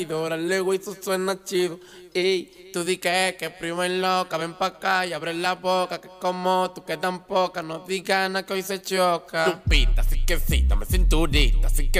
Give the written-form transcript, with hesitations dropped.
Órale, eso suena chido. Ey, tú di que primo es loca, ven pa' acá y abre la boca, que como tú que tan poca, no digas nada que hoy se choca. Chupita, así que sí, dame cinturita, así que